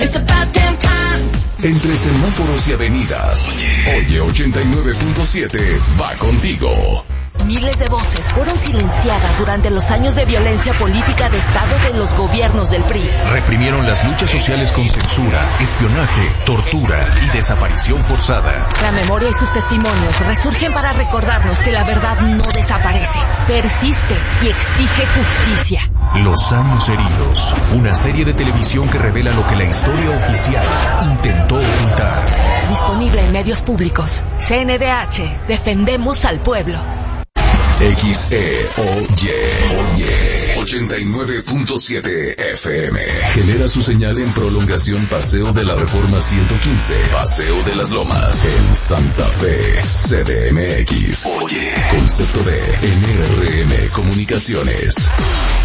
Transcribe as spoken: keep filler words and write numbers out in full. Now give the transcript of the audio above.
Entre semáforos y avenidas, Oye ochenta y nueve punto siete va contigo. Miles de voces fueron silenciadas durante los años de violencia política de Estado de los gobiernos del P R I. Reprimieron las luchas sociales con censura, espionaje, tortura y desaparición forzada. La memoria y sus testimonios resurgen para recordarnos que la verdad no desaparece, persiste y exige justicia. Los años heridos, una serie de televisión que revela lo que la historia oficial intentó ocultar. Disponible en medios públicos. C N D H, defendemos al pueblo. X E Oye, Oye, ochenta y nueve punto siete F M. Genera su señal en prolongación Paseo de la Reforma ciento quince, Paseo de las Lomas, en Santa Fe, C D M X. Oye, concepto de N R M Comunicaciones.